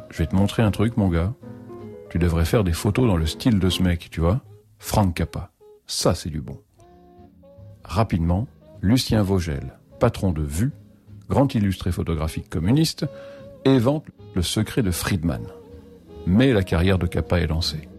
je vais te montrer un truc, mon gars. Tu devrais faire des photos dans le style de ce mec, tu vois. Frank Cappa. Ça, c'est du bon. » Rapidement, Lucien Vogel, patron de Vue, grand illustré photographique communiste, évente le secret de Friedman. Mais la carrière de Cappa est lancée.